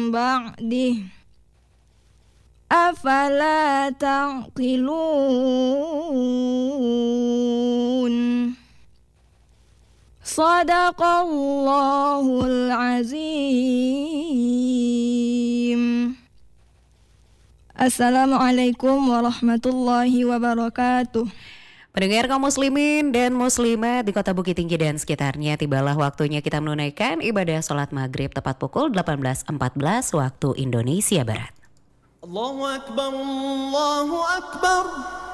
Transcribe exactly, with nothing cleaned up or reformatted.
ba'dih afala ta'qilun. Sadaqallahul azim. Assalamualaikum warahmatullahi wabarakatuh. Pendengar kaum muslimin dan muslimat di Kota Bukit Tinggi dan sekitarnya, tibalah waktunya kita menunaikan ibadah sholat maghrib tepat pukul delapan belas empat belas waktu Indonesia Barat. Allahu Akbar, Allahu Akbar.